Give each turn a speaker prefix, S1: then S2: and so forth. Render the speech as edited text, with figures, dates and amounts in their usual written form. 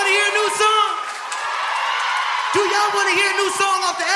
S1: want to hear a new song? Do y'all want to hear a new song off the